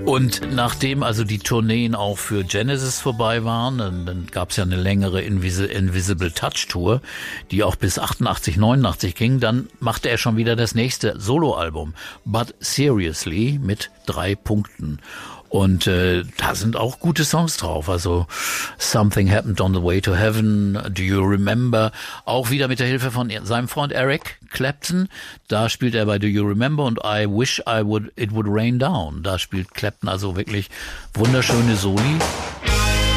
Und nachdem also die Tourneen auch für Genesis vorbei waren, dann gab es ja eine längere Invisible Touch Tour, die auch bis 88, 89 ging, dann machte er schon wieder das nächste Soloalbum, But Seriously, mit 3 Punkten. Und da sind auch gute Songs drauf, also Something Happened on the Way to Heaven, Do You Remember, auch wieder mit der Hilfe von seinem Freund Eric Clapton, da spielt er bei Do You Remember und I Wish It Would Rain Down, da spielt Clapton also wirklich wunderschöne Soli.